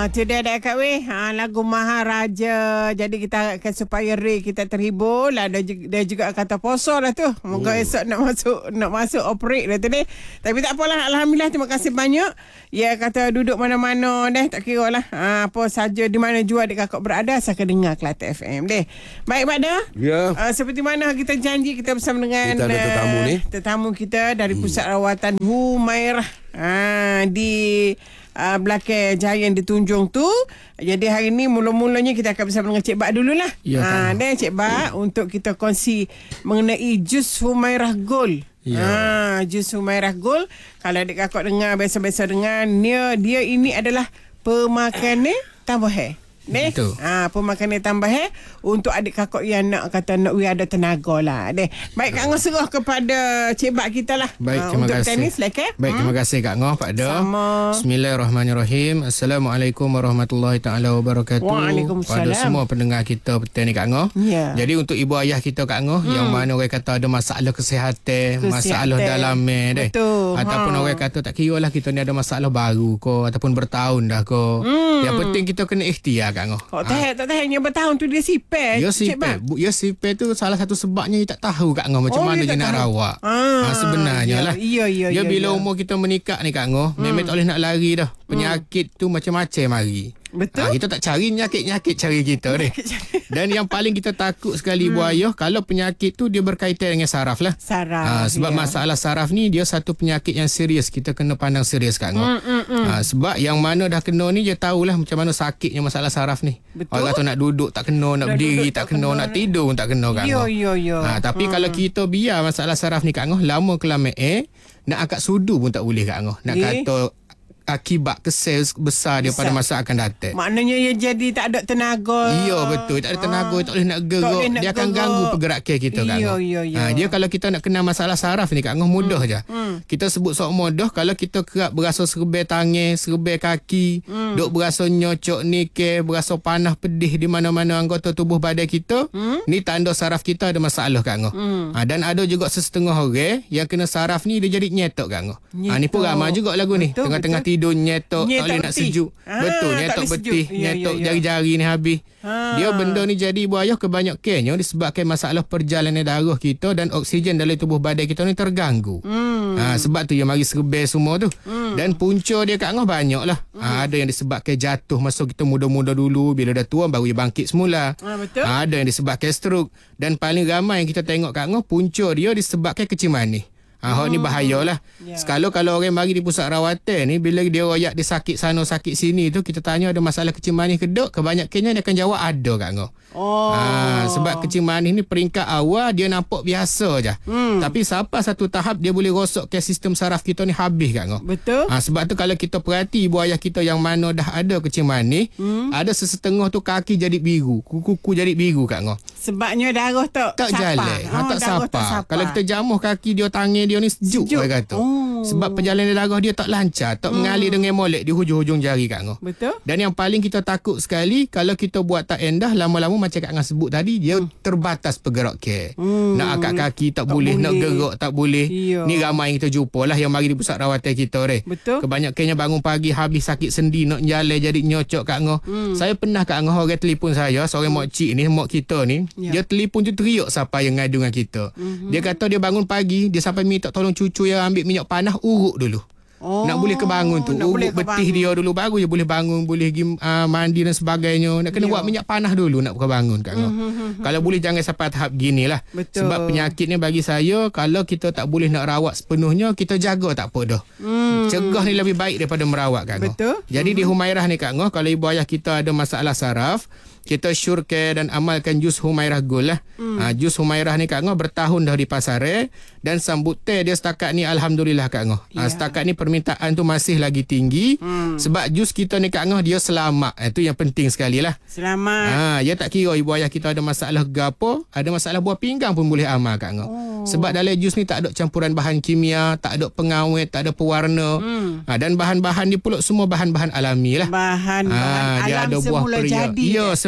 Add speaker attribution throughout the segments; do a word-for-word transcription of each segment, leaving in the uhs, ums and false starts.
Speaker 1: tu dia dah Kak Weh. Ha, lagu Maharaja. Jadi kita akan supaya Ray kita terhibur lah. Dia, dia juga kata poso lah tu. Moga hmm. esok nak masuk nak masuk operate dah tu deh. Tapi tak apalah. Alhamdulillah, terima kasih banyak. Ya kata duduk mana-mana deh. Tak kira lah. Ha, apa saja di mana jua adik kakak berada. Saya akan dengar Kelate F M deh. Baik Mak Dah.
Speaker 2: Ya.
Speaker 1: Uh, seperti mana kita janji kita bersama dengan
Speaker 2: kita ada tetamu uh, ni.
Speaker 1: Tetamu kita dari Pusat hmm. Rawatan Humairah. Ha, di uh, belakang Giant di Tunjung tu. Jadi hari ni mula-mulanya kita akan bersama dengan Cik Bak dululah.
Speaker 2: Ya,
Speaker 1: ha, dan Cik Bak hmm. untuk kita kongsi mengenai jus Humairah Gold. Ya. Ha, jus Humairah Gold. Kalau adik kakak dengar biasa-biasa dengar, dia dia ini adalah pemakan tambah hair. Deh. Ha, pemakanan tambah eh untuk adik kakak yang nak kata nak we ada tenaga lah. Deh. Baik Kak Ngoh serah kepada Cik Bak kita lah.
Speaker 2: Baik,
Speaker 1: ha,
Speaker 2: terima
Speaker 1: untuk
Speaker 2: kasih.
Speaker 1: Tenis, like, eh?
Speaker 2: Baik,
Speaker 1: hmm?
Speaker 2: terima kasih Kak Ngoh, Pak Da.
Speaker 1: Sama.
Speaker 2: Bismillahirrahmanirrahim. Assalamualaikum warahmatullahi taala wabarakatuh.
Speaker 1: Waalaikumsalam.
Speaker 2: Pada semua pendengar kita petang ni Kak Ngoh.
Speaker 1: Ya.
Speaker 2: Jadi untuk ibu ayah kita Kak Ngoh hmm. yang mana orang kata ada masalah kesihatan, kesihatan. masalah dalam eh deh.
Speaker 1: Betul.
Speaker 2: Ataupun ha. orang kata tak kira lah kita ni ada masalah baru ko ataupun bertahun dah ko. Hmm. Yang penting kita kena ikhtiar Kak Ngoh.
Speaker 1: Oh, ha. tak tahu hanya bertahun tu dia sipir.
Speaker 2: Ya sipir. Ya sipir tu salah satu sebabnya dia tak tahu Kak Ngoh macam
Speaker 1: oh,
Speaker 2: mana dia, dia nak rawat.
Speaker 1: Ah,
Speaker 2: ha, sebenarnya
Speaker 1: ya,
Speaker 2: lah.
Speaker 1: Ya, ya,
Speaker 2: ya,
Speaker 1: ya,
Speaker 2: bila
Speaker 1: ya.
Speaker 2: umur kita menikah ni Kak Ngoh, hmm. memang tak boleh nak lari dah. Penyakit hmm. tu macam-macam mari.
Speaker 1: Betul.
Speaker 2: Ha, kita tak cari penyakit-penyakit cari kita ni. Dan yang paling kita takut sekali hmm. Bu Ayah, kalau penyakit tu dia berkaitan dengan saraf lah.
Speaker 1: Saraf.
Speaker 2: Ha, sebab ya. masalah saraf ni dia satu penyakit yang serius. Kita kena pandang serius Kak Ngoh. Hmm, hmm, hmm. Ha, sebab yang mana dah kena ni dia tahulah macam mana sakitnya masalah saraf ni. Betul. Orang kata nak duduk tak kena, nak, nak berdiri tak, tak kena, kena, nak tidur pun tak kena Kak Ngoh.
Speaker 1: Yo yo yo.
Speaker 2: Ha, tapi hmm. kalau kita biar masalah saraf ni Kak Ngoh lama kelamaan eh nak angkat sudu pun tak boleh Kak Ngoh. Nak eh? kata akibat kesel besar dia pada masa akan datang.
Speaker 1: Maknanya ia jadi tak ada tenaga.
Speaker 2: Ya betul, tak ada tenaga, ah. tak boleh nak gerak. Boleh nak dia akan gerak. Ganggu pergerakan kita Kak Ngoh.
Speaker 1: Ya, ya, ya.
Speaker 2: Ha, dia kalau kita nak kenal masalah saraf ni Kak Ngoh mudah hmm. je. Hmm. Kita sebut sok mudah kalau kita kerap berasa serbai tangan, serbai kaki, hmm. duk berasa nyocok ni ke, berasa panas pedih di mana-mana anggota tubuh badan kita, hmm. ni tanda saraf kita ada masalah Kak Ngoh. Hmm. Ha, dan ada juga sesetengah orang yang kena saraf ni dia jadi nyetok Kak Ngoh. Ha, ni pun ramai juga lagu ni. Betul, Tengah-tengah betul. tidur nyetok, nyetok tak boleh nak sejuk. Ah, betul, nyetok betih, ya, nyetok ya, ya. jari-jari ni habis. Ha. Dia benda ni jadi Bu Ayah kebanyakannya disebabkan masalah perjalanan darah kita dan oksigen dalam tubuh badan kita ni terganggu. Hmm. Ha, sebab tu yang mari serbai semua tu. Hmm. Dan punca dia Kak Ngoh banyak lah. Hmm. Ha, ada yang disebabkan jatuh masa kita muda-muda dulu, bila dah tua baru dia bangkit semula.
Speaker 1: Ha, betul.
Speaker 2: Ha, ada yang disebabkan stroke. Dan paling ramai yang kita tengok Kak Ngoh, punca dia disebabkan kecil manis. Ha, hmm. ni bahayalah. Yeah. Sekali kalau orang mari di pusat rawatan ni, bila dia royak dia sakit sana sakit sini tu, kita tanya ada masalah kecil manis ke dok, kebanyakannya dia akan jawab ada Kak Ngoh. Oh. Ha, sebab kecil manis ni peringkat awal dia nampak biasa je. Hmm. Tapi sampai satu tahap dia boleh rosokkan sistem saraf kita ni habis Kak Ngoh.
Speaker 1: Betul.
Speaker 2: Ha, sebab tu kalau kita perhati ibu ayah kita yang mana dah ada kecil manis, hmm. ada sesetengah tu kaki jadi biru, kuku-kuku jadi biru Kak Ngoh.
Speaker 1: Sebabnya darah tak
Speaker 2: tak jalan. Ha,
Speaker 1: oh,
Speaker 2: tak sapa. Kalau kita jamuh kaki dia, tangan dia ni sejuk, sejuk. Orang kata. Oh. Sebab perjalanan darah dia tak lancar, tak hmm. mengalir dengan molek di hujung-hujung jari Kak Ngoh.
Speaker 1: Betul.
Speaker 2: Dan yang paling kita takut sekali kalau kita buat tak endah, lama-lama macam Kak Ngoh sebut tadi, dia hmm. terbatas pergerakan. Hmm. Nak angkat kaki tak, tak boleh, boleh, nak gerak tak boleh. Iyo. Ni ramai yang kita jumpa lah yang mari di pusat rawatan kita re.
Speaker 1: Betul.
Speaker 2: Kebanyakannya bangun pagi habis sakit sendi, nak jalan jadi nyocok Kak Ngoh. Hmm. Saya pernah Kak Ngoh orang telefon saya, seorang hmm. mak cik ni, mak kita ni, ya. Dia telefon tu teriak siapa yang ngadu dengan kita. Hmm. Dia kata dia bangun pagi, dia sampai minta tolong cucu yang ambil minyak panas urut dulu. Oh, nak boleh kebangun tu, urut betih dia dulu baru je boleh bangun, boleh pergi uh, mandi dan sebagainya. Nak kena yeah. buat minyak panas dulu nak kebangun Kak Ngoh. Mm-hmm. Kalau boleh jangan sampai tahap gini lah. Betul. Sebab penyakit ni bagi saya, kalau kita tak boleh nak rawat sepenuhnya, kita jaga tak apa dah. Mm. Cegah ni lebih baik daripada merawat Kak Ngoh. Betul. Jadi mm-hmm. di Humairah ni Kak Ngoh, kalau ibu ayah kita ada masalah saraf, kita syurkan dan amalkan jus Humairah Gold lah. Hmm. Ha, jus Humairah ni Kak Ngoh bertahun dah di pasar eh, dan sambutan dia setakat ni alhamdulillah Kak Ngoh. Yeah. Ha, setakat ni permintaan tu masih lagi tinggi. Hmm. Sebab jus kita ni Kak Ngoh dia selamat. Itu yang penting sekali lah.
Speaker 1: Selamat.
Speaker 2: Ha, dia tak kira ibu ayah kita ada masalah gapo, ada masalah buah pinggang pun boleh amal Kak Ngoh. Oh. Sebab dalam jus ni tak ada campuran bahan kimia, tak ada pengawet, tak ada pewarna. Hmm. Ha, dan bahan-bahan dia pula semua bahan-bahan alami lah.
Speaker 1: Bahan-bahan
Speaker 2: ha, dia
Speaker 1: alam
Speaker 2: ada buah
Speaker 1: semula
Speaker 2: peria.
Speaker 1: jadi.
Speaker 2: Ya, semula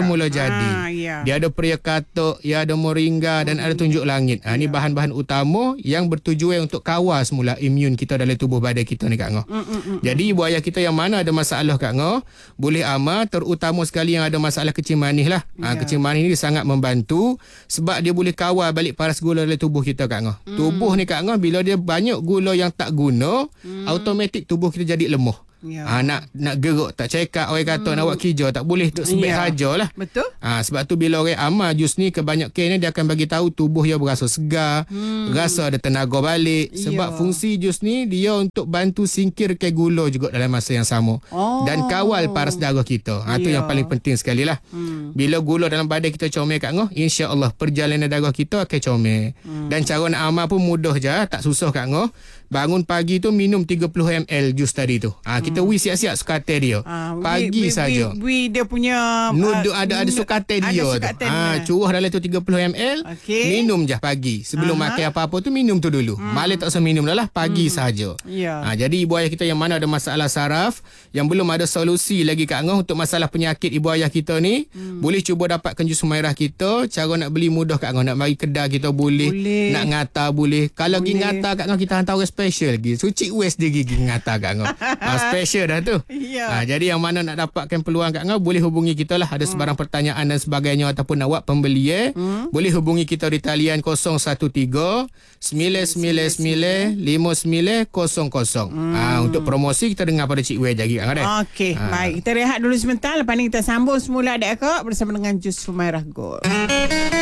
Speaker 2: mula jadi.
Speaker 1: Ah, ya.
Speaker 2: Dia ada peria katuk, dia ada moringa dan ada tunjuk langit. Ha, ni
Speaker 1: Ya.
Speaker 2: bahan-bahan utama yang bertujuan untuk kawal semula imun kita dalam tubuh badan kita ni Kak Ngah.
Speaker 1: Mm, mm, mm.
Speaker 2: Jadi ibu ayah kita yang mana ada masalah Kak Ngah, boleh amal, terutama sekali yang ada masalah kecil manis lah. Ha,
Speaker 1: Ya.
Speaker 2: kecil manis ni sangat membantu sebab dia boleh kawal balik paras gula dalam tubuh kita Kak Ngah.
Speaker 1: Mm.
Speaker 2: Tubuh ni Kak Ngah bila dia banyak gula yang tak guna, mm. automatik tubuh kita jadi lemah.
Speaker 1: Ya.
Speaker 2: Ha, nak nak geruk tak cekak orang kata hmm. nak buat kerja tak boleh untuk sebab
Speaker 1: Ya.
Speaker 2: sajalah.
Speaker 1: Betul.
Speaker 2: Ha, sebab tu bila orang amal jus ni kebanyakan dia akan bagi tahu tubuh dia berasa segar, hmm. rasa ada tenaga balik sebab
Speaker 1: Ya.
Speaker 2: fungsi jus ni dia untuk bantu singkirkan gula juga dalam masa yang sama.
Speaker 1: Oh.
Speaker 2: Dan kawal paras darah kita. Ha, tu
Speaker 1: Ya.
Speaker 2: yang paling penting sekali lah.
Speaker 1: Hmm.
Speaker 2: Bila gula dalam badan kita comel Kak Ngah, insya-Allah perjalanan darah kita akan comel. Hmm. Dan cara nak amal pun mudah je, tak susah Kak Ngah. Bangun pagi tu minum tiga puluh mililiter jus tadi tu. Ha, kita hmm. wi siap-siap sukatan dia.
Speaker 1: Ah,
Speaker 2: pagi
Speaker 1: wi- wi-
Speaker 2: saja.
Speaker 1: wi- wi dia punya
Speaker 2: Nudu
Speaker 1: ah,
Speaker 2: ada ada
Speaker 1: nu-
Speaker 2: sukatan
Speaker 1: ada
Speaker 2: dia tu.
Speaker 1: sukatan
Speaker 2: Ha,
Speaker 1: dia.
Speaker 2: curah dalam tu tiga puluh mililiter.
Speaker 1: Okey.
Speaker 2: Minum je pagi. Sebelum
Speaker 1: Aha.
Speaker 2: makan apa-apa tu minum tu dulu. Hmm. Malam tak usah minum dah lah, pagi hmm. saja.
Speaker 1: Ya.
Speaker 2: Ha, jadi ibu ayah kita yang mana ada masalah saraf, yang belum ada solusi lagi Kak Ngah untuk masalah penyakit ibu ayah kita ni, hmm. boleh cuba dapatkan jus Humairah kita. Cara nak beli mudah Kak Ngah. Nak bagi kedai kita boleh.
Speaker 1: Boleh.
Speaker 2: Nak ngata boleh. Kalau
Speaker 1: Boleh.
Speaker 2: pergi ngata Kak Ngah, kita hantar orang special lagi. Suci West dia gigi ngata Kak Ngah. Ha, special dah tu.
Speaker 1: Ya.
Speaker 2: Ha, jadi yang mana nak dapatkan peluang Kak Ngah, boleh hubungi kita lah. Ada sebarang hmm. pertanyaan dan sebagainya ataupun nak buat pembelian, hmm. boleh hubungi kita di talian kosong satu tiga sembilan sembilan sembilan lima sembilan kosong kosong. Hmm. Ha, untuk promosi kita dengar pada Cik Wei lagi Kak Ngah.
Speaker 1: Okey,
Speaker 2: Ha.
Speaker 1: baik. Kita rehat dulu sebentar. Lepas ni kita sambung semula adik akak bersama dengan Jus Humairah Gold.